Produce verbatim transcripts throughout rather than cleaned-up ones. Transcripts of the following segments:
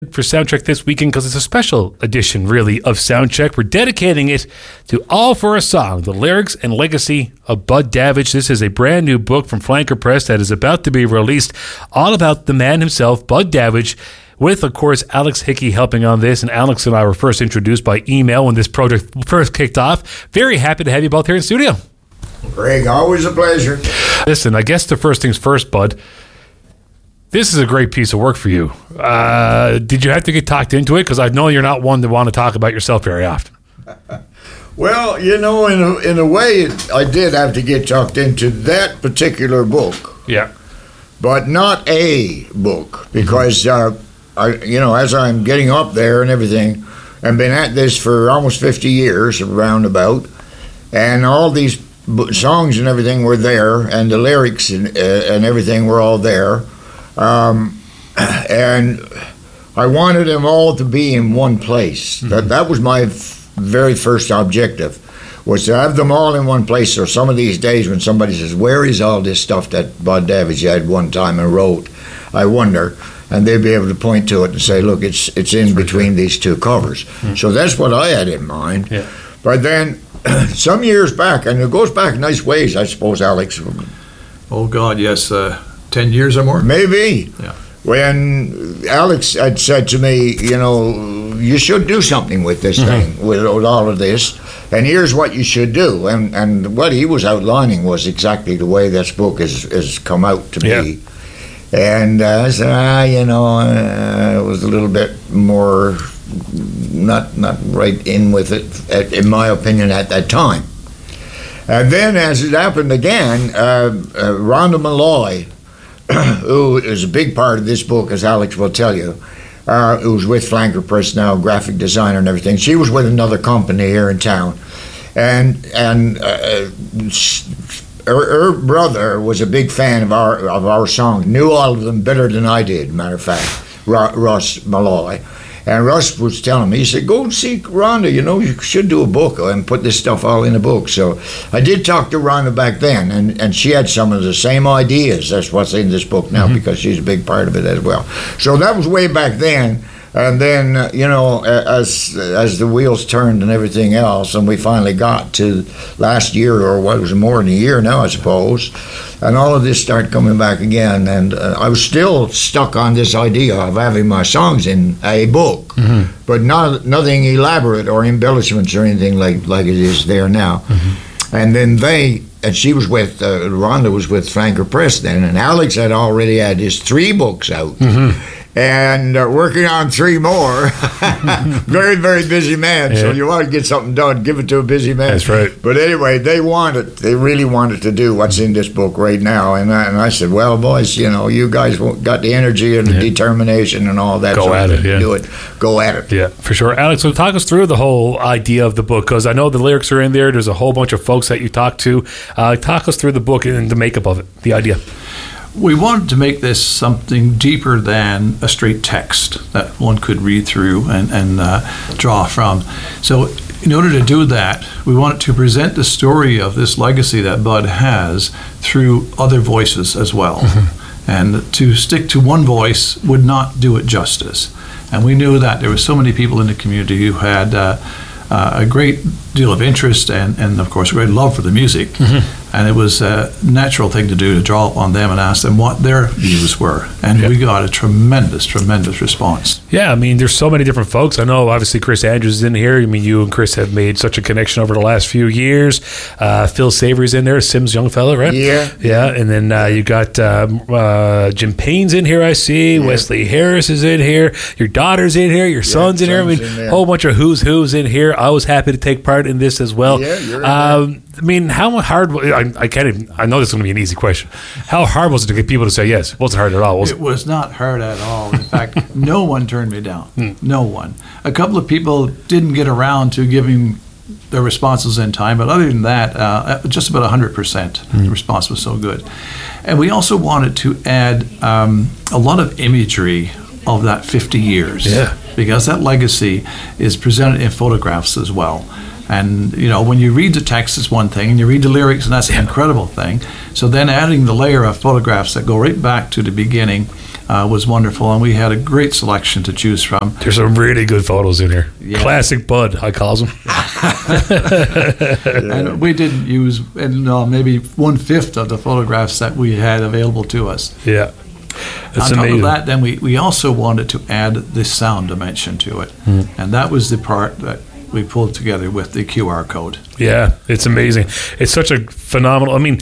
for Soundcheck this weekend because it's a special edition, really, of Soundcheck. We're dedicating it to All for a Song, the lyrics and legacy of Bud Davidge. This is a brand new book from Flanker Press that is about to be released, all about the man himself, Bud Davidge, with, of course, Alex Hickey helping on this. And Alex and I were first introduced by email when this project first kicked off. Very happy to have you both here in the studio. Greg, always a pleasure. Listen, I guess the first things first, Bud. This is a great piece of work for you. Uh, did you have to get talked into it? Because I know you're not one to want to talk about yourself very often. Well, you know, in a, in a way, I did have to get talked into that particular book. Yeah. But not a book, because, uh, I, you know, as I'm getting up there and everything, I've been at this for almost fifty years, roundabout, and all these b- songs and everything were there, and the lyrics and, uh, and everything were all there. Um, and I wanted them all to be in one place. Mm-hmm. That that was my f- very first objective, was to have them all in one place. So some of these days when somebody says, where is all this stuff that Bud Davidge had one time and wrote, I wonder, and they'd be able to point to it and say, look, it's it's in that's between right. these two covers. Mm-hmm. So that's what I had in mind. Yeah. But then some years back, and it goes back nice ways, I suppose, Alex. Oh, God, yes. Uh Ten years or more? Maybe. Yeah. When Alex had said to me, you know, you should do something with this mm-hmm. thing, with, with all of this, and here's what you should do. And and what he was outlining was exactly the way this book has, has come out to yeah. be. And uh, I said, ah, you know, uh, it was a little bit more not not right in with it, in my opinion, at that time. And then as it happened again, uh, uh, Rhonda Malloy, who is a big part of this book, as Alex will tell you, uh, who's with Flanker Press now, graphic designer and everything. She was with another company here in town, and and uh, her, her brother was a big fan of our of our songs. Knew all of them better than I did. Matter of fact, Russ Malloy. And Russ was telling me, he said, go and see Rhonda, you know, you should do a book and put this stuff all in a book. So I did talk to Rhonda back then, and, and she had some of the same ideas. That's what's in this book now, mm-hmm. because she's a big part of it as well. So that was way back then. And then, uh, you know, as as the wheels turned and everything else, and we finally got to last year, or what was more than a year now, I suppose, and all of this started coming back again. And uh, I was still stuck on this idea of having my songs in a book, mm-hmm. but not nothing elaborate or embellishments or anything like, like it is there now. Mm-hmm. And then they, and she was with, uh, Rhonda was with Flanker Press then, and Alex had already had his three books out. Mm-hmm. And uh, working on three more. Very, very busy man. Yeah. So you want to get something done, give it to a busy man. That's right. But anyway, they wanted, they really wanted to do what's in this book right now. And I, and I said, well, boys, you know, you guys got the energy and the yeah. determination and all that. Go so at it, yeah. Do it. Go at it. Yeah, for sure. Alex, so talk us through the whole idea of the book, because I know the lyrics are in there. There's a whole bunch of folks that you talk to. Uh, talk us through the book and the makeup of it, the idea. We wanted to make this something deeper than a straight text that one could read through and, and uh, draw from. So in order to do that, we wanted to present the story of this legacy that Bud has through other voices as well. Mm-hmm. And to stick to one voice would not do it justice. And we knew that there were so many people in the community who had uh, uh, a great deal of interest and, and, of course, a great love for the music. Mm-hmm. And it was a natural thing to do, to draw upon them and ask them what their views were. And yep. we got a tremendous, tremendous response. Yeah, I mean, there's so many different folks. I know, obviously, Chris Andrews is in here. I mean, you and Chris have made such a connection over the last few years. Uh, Phil Savory's in there, Sims Youngfellow, right? Yeah. Yeah, and then uh, you got um, uh, Jim Payne's in here, I see. Yeah. Wesley Harris is in here. Your daughter's in here. Your son's yeah, in here. I mean, a whole bunch of who's who's in here. I was happy to take part in this as well. Yeah, you're in um, there. I mean, how hard? I, I can't even. I know this is going to be an easy question. How hard was it to get people to say yes? It wasn't hard at all, was it? It was not hard at all. In fact, no one turned me down. Mm. No one. A couple of people didn't get around to giving their responses in time, but other than that, uh, just about one hundred percent. Mm. The response was so good. And we also wanted to add um, a lot of imagery of that fifty years. Yeah. Because that legacy is presented in photographs as well. And, you know, when you read the text, it's one thing, and you read the lyrics, and that's an incredible thing. So then adding the layer of photographs that go right back to the beginning uh, was wonderful, and we had a great selection to choose from. There's some really good photos in here. Yeah. Classic Bud, I calls them. And we didn't use and, uh, maybe one-fifth of the photographs that we had available to us. Yeah. That's On top amazing. of that, then we, we also wanted to add the sound dimension to it. Mm. And that was the part that we pulled together with the Q R code. Yeah, it's amazing. It's such a phenomenal. I mean,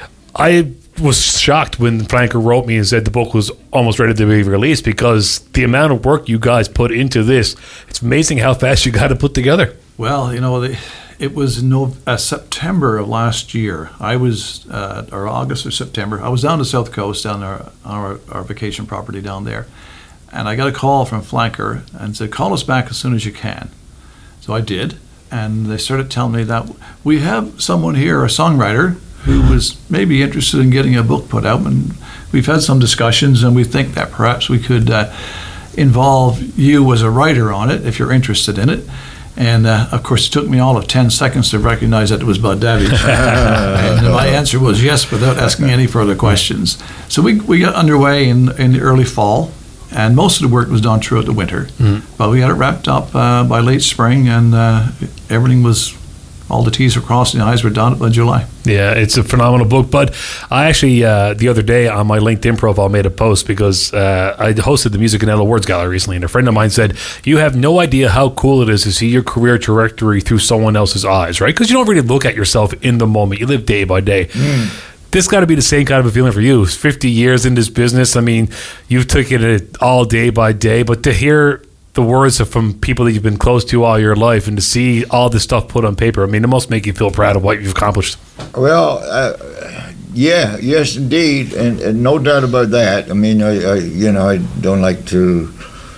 I was shocked when Flanker wrote me and said the book was almost ready to be released, because the amount of work you guys put into this, it's amazing how fast you got it put together. Well, you know, the, it was no, uh, September of last year. I was, uh, or August or September, I was down the South Coast, down our, our, our vacation property down there. And I got a call from Flanker and said, call us back as soon as you can. So I did. And they started telling me that we have someone here, a songwriter, who was maybe interested in getting a book put out. And we've had some discussions, and we think that perhaps we could uh, involve you as a writer on it if you're interested in it. And uh, of course, it took me all of ten seconds to recognize that it was Bud Davidge. And my answer was yes, without asking any further questions. So we we got underway in in the early fall, and most of the work was done throughout the winter. Mm-hmm. But we got it wrapped up uh, by late spring, and uh, everything was, all the T's were crossed and the I's were dotted by July. Yeah, it's a phenomenal book. But I actually, uh, the other day on my LinkedIn profile, made a post because uh, I hosted the Music and L Awards Gala recently, and a friend of mine said, you have no idea how cool it is to see your career trajectory through someone else's eyes, right? Because you don't really look at yourself in the moment. You live day by day. Mm. This got to be the same kind of a feeling for you. fifty years in this business. I mean, you've taken it all day by day, but to hear the words are from people that you've been close to all your life, and to see all this stuff put on paper, I mean, it must make you feel proud of what you've accomplished. Well, uh, yeah, yes, indeed, and, and no doubt about that. I mean, I, I, you know, I don't like to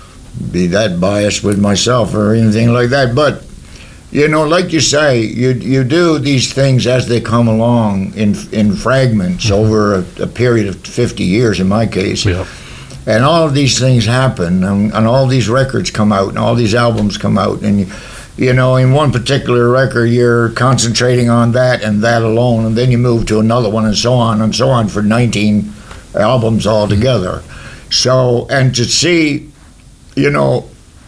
be that biased with myself or anything like that, but you know, like you say, you you do these things as they come along in in fragments mm-hmm. over a, a period of fifty years, in my case. Yeah. And all of these things happen, and, and all these records come out, and all these albums come out, and you, you know, in one particular record, you're concentrating on that and that alone, and then you move to another one, and so on and so on for nineteen albums altogether. So, and to see, you know,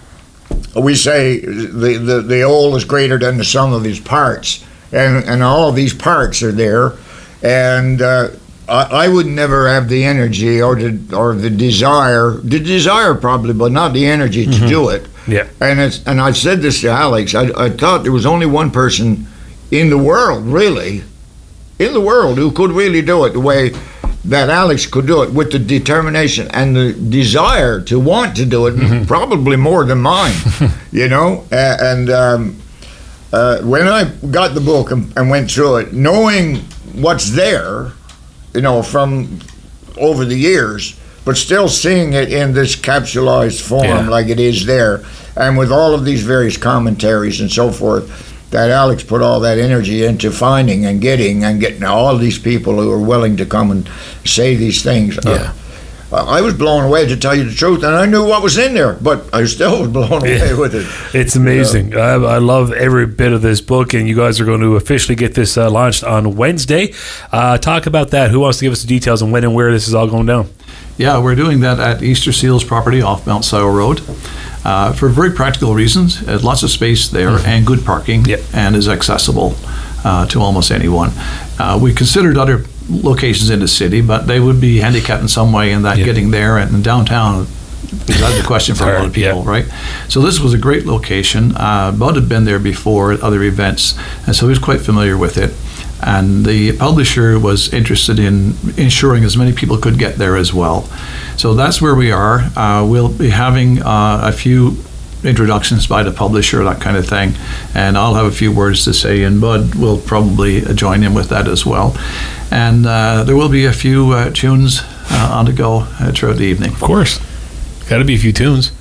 we say the the, the whole is greater than the sum of his parts, and and all of these parts are there, and. Uh, I would never have the energy or the or the desire, the desire probably, but not the energy to mm-hmm. do it. Yeah. And it's, and I said this to Alex. I, I thought there was only one person in the world, really, in the world, who could really do it the way that Alex could do it, with the determination and the desire to want to do it, mm-hmm. probably more than mine. You know, uh, and um, uh, when I got the book and, and went through it, knowing what's there. You know, from over the years, but still seeing it in this capsulized form yeah. like it is there, and with all of these various commentaries and so forth, that Alex put all that energy into finding and getting and getting all these people who are willing to come and say these things. Yeah. Uh, I was blown away, to tell you the truth, and I knew what was in there, but I still was blown away yeah. with it. It's amazing. Yeah. I, I love every bit of this book, and you guys are going to officially get this uh, launched on Wednesday. Uh, talk about that. Who wants to give us the details on when and where this is all going down? Yeah, we're doing that at Easter Seals property off Mount Sile Road uh, for very practical reasons. There's lots of space there mm-hmm. and good parking, yep. and is accessible uh, to almost anyone. Uh, we considered other locations in the city, but they would be handicapped in some way in that yeah. getting there, and in downtown is out of the question for a lot of people, yeah. right? So this was a great location. Uh, Bud had been there before at other events, and so he was quite familiar with it. And the publisher was interested in ensuring as many people could get there as well. So that's where we are. Uh, we'll be having uh, a few introductions by the publisher, that kind of thing, and I'll have a few words to say, and Bud will probably join in with that as well. And uh, there will be a few uh, tunes uh, on the go uh, throughout the evening. Of course. Got to be a few tunes.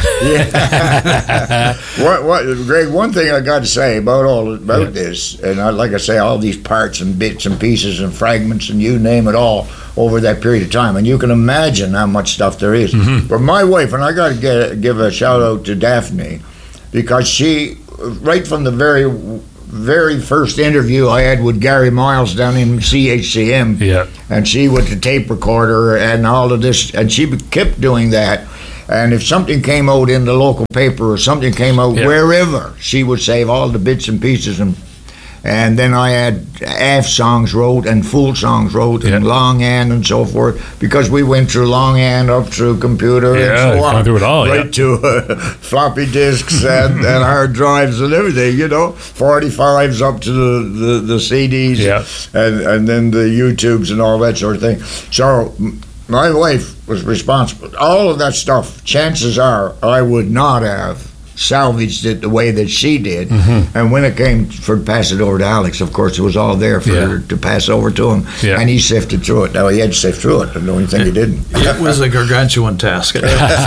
Yeah. what, what, Greg, one thing I got to say about all about yeah. this, and I, like I say, all these parts and bits and pieces and fragments and you name it all over that period of time, and you can imagine how much stuff there is. Mm-hmm. But my wife, and I got to get, give a shout out to Daphne, because she, right from the very very first interview I had with Gary Miles down in C H C M. Yeah. And she with the tape recorder and all of this, and she kept doing that. And if something came out in the local paper or something came out Yeah. wherever, she would save all the bits and pieces. And and then I had half songs wrote and full songs wrote and Yeah. longhand and so forth, because we went through longhand up through computer Yeah, and so on. gone through it all, right yeah. to uh, floppy disks and, and hard drives and everything, you know, forty-fives up to the, the, the C Ds Yeah. and, and then the YouTubes and all that sort of thing. So m- my wife was responsible. All of that stuff, chances are, I would not have salvaged it the way that she did. Mm-hmm. And when it came for to pass it over to Alex, of course, it was all there for Yeah. her to pass over to him. Yeah. And he sifted through it. Now, he had to sift through it, but the only thing he didn't. It was a gargantuan task.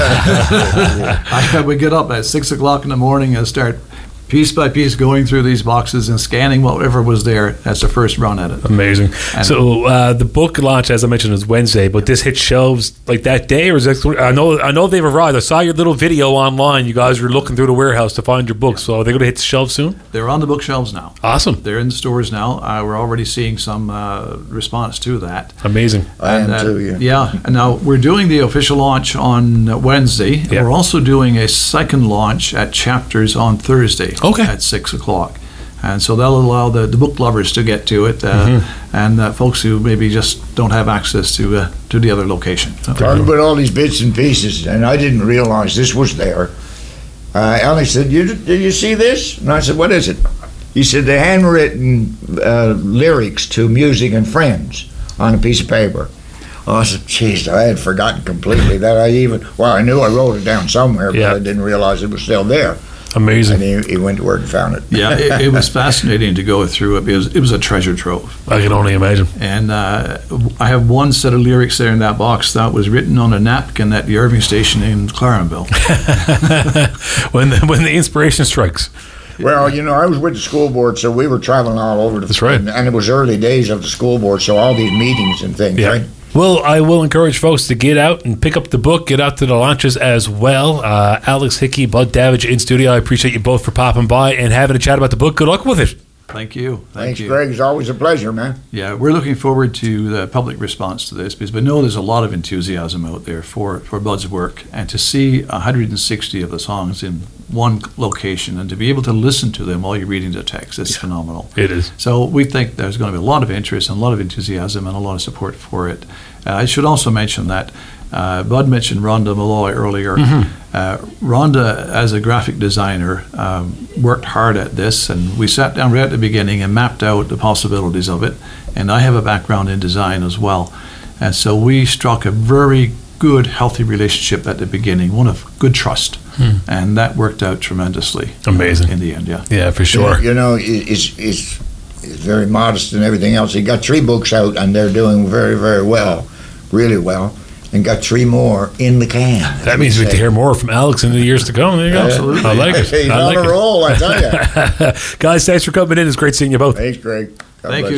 I would get up at six o'clock in the morning and start piece by piece going through these boxes and scanning whatever was there. That's the first run at it. Amazing. And- So uh, the book launch, as I mentioned, is Wednesday, but this hit shelves like that day, or is that? I know, I know they've arrived. I saw your little video online. You guys were looking through the warehouse to find your books. So are they going to hit the shelves soon? They're on the bookshelves now. Awesome. They're in the stores now. Uh, we're already seeing some uh, response to that. Amazing. I am And, uh, too, yeah. Yeah. And now we're doing the official launch on uh, Wednesday. Yeah. We're also doing a second launch at Chapters on Thursday. Okay. At six o'clock. And so that'll allow the, the book lovers to get to it, uh, Mm-hmm. and uh, folks who maybe just don't have access to uh, to the other location. So- Talking about all these bits and pieces, and I didn't realize this was there. Uh, Alex said, you, did you see this? And I said, what is it? He said, the handwritten uh, lyrics to Music and Friends on a piece of paper. Oh, I said, geez, I had forgotten completely that I even, well, I knew I wrote it down somewhere, but Yeah. I didn't realize it was still there. Amazing. And he, he went to work and found it. Yeah, it, it was fascinating to go through it because it was a treasure trove. I can only imagine. And uh, I have one set of lyrics there in that box that was written on a napkin at the Irving station in Clarenville. when the, when the inspiration strikes. Well, you know, I was with the school board, so we were traveling all over the That's right. And, and it was early days of the school board, so all these meetings and things, Yeah. right? Well, I will encourage folks to get out and pick up the book, get out to the launches as well. Uh, Alex Hickey, Bud Davidge in studio. I appreciate you both for popping by and having a chat about the book. Good luck with it. Thank you. Thank Thanks, you. Greg. It's always a pleasure, man. Yeah, we're looking forward to the public response to this because we know there's a lot of enthusiasm out there for, for Bud's work, and to see one hundred sixty of the songs in one location and to be able to listen to them while you're reading the text, it's phenomenal. It is. So we think there's going to be a lot of interest and a lot of enthusiasm and a lot of support for it. Uh, I should also mention that uh, Bud mentioned Rhonda Malloy earlier. Uh, Rhonda, as a graphic designer, um, worked hard at this, and we sat down right at the beginning and mapped out the possibilities of it. And I have a background in design as well. And so we struck a very good, healthy relationship at the beginning, one of good trust. And that worked out tremendously. Amazing. In the end, yeah. Yeah, for sure. You know, he's, he's, he's very modest and everything else. He got three books out, and they're doing very, very well, really well, and got three more in the can. That means we get to hear more from Alex in the years to come. There you go. Absolutely. I like it. He's I on like a it. roll, I tell you. Guys, thanks for coming in. It's great seeing you both. Thanks, Greg. God Thank bless you.